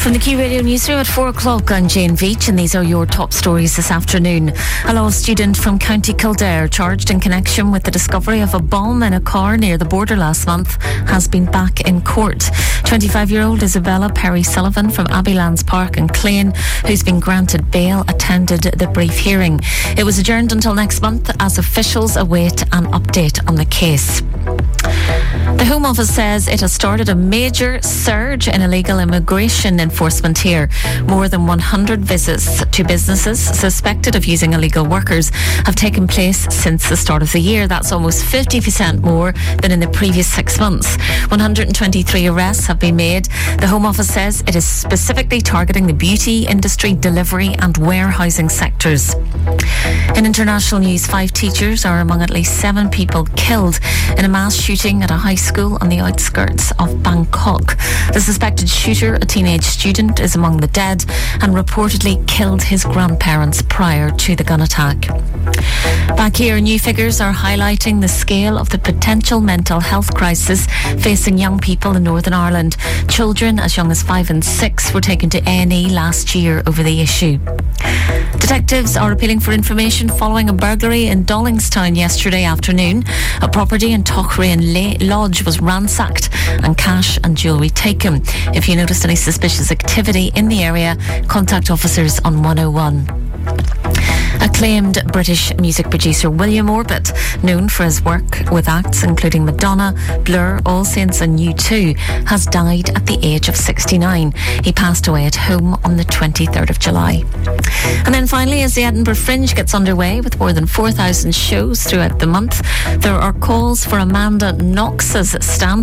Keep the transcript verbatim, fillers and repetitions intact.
From the Q Radio Newsroom at four o'clock, I'm Jane Veach, and these are your top stories this afternoon. A law student from County Kildare, charged in connection with the discovery of a bomb in a car near the border last month, has been back in court. twenty-five-year-old Isabella Perry Sullivan from Abbeylands Park in Clane, who's been granted bail, attended the brief hearing. It was adjourned until next month as officials await an update on the case. The Home Office says it has started a major surge in illegal immigration enforcement here. More than one hundred visits to businesses suspected of using illegal workers have taken place since the start of the year. That's almost fifty percent more than in the previous six months. one hundred twenty-three arrests have been made. The Home Office says it is specifically targeting the beauty industry, delivery and warehousing sectors. In international news, five teachers are among at least seven people killed in a mass shooting at a high school on the outskirts of Bangkok. The suspected shooter, a teenage student, is among the dead and reportedly killed his grandparents prior to the gun attack. Back here, new figures are highlighting the scale of the potential mental health crisis facing young people in Northern Ireland. Children as young as five and six were taken to A and E last year over the issue. Detectives are appealing for information following a burglary in Dollingstown yesterday afternoon. A property in Tochrain Lodge was ransacked and cash and jewellery taken. If you noticed any suspicious activity in the area, contact officers on one oh one. Acclaimed British music producer William Orbit, known for his work with acts including Madonna, Blur, All Saints and U two, has died at the age of sixty-nine. He passed away at home on the twenty-third of July. And then finally, as the Edinburgh Fringe gets underway with more than four thousand shows throughout the month, there are calls for Amanda Knox's stamp